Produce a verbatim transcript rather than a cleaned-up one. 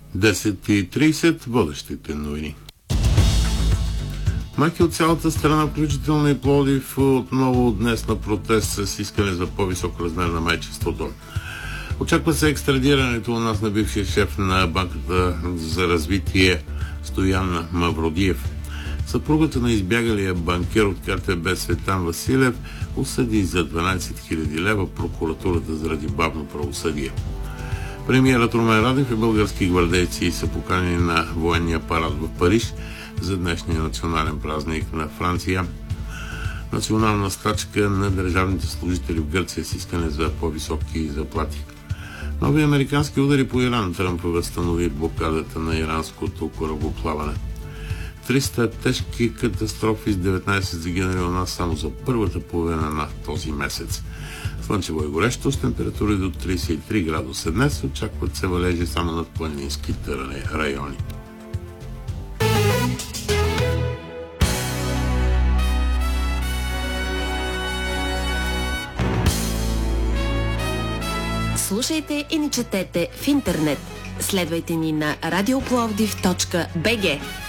десет и трийсет, водещите новини. Майки от цялата страна, включително и Пловдив, отново днес на протест с искане за по-висок размер на майчеството. Очаква се екстрадирането у нас на бившия шеф на Банката за развитие Стоян Мавродиев. Съпругата на избягалия банкер от КТБ Светан Василев осъди за дванадесет хиляди лева прокуратурата заради бавно правосъдие. Премиерът Румен Радев и български гвардейци са поканени на военния парад в Париж за днешния национален празник на Франция. Национална стачка на държавните служители в Гърция с искане за по-високи заплати. Нови американски удари по Иран. Тръмп възстанови блокадата на иранското корабоплаване. триста тежки катастрофи с деветнадесет загинали у нас само за първата половина на този месец. Слънчево и горещо с температури до тридесет и три градуса. Днес очакват се валежи само над планинските райони. Слушайте и ни четете в интернет. Следвайте ни на радиопловдив точка би джи.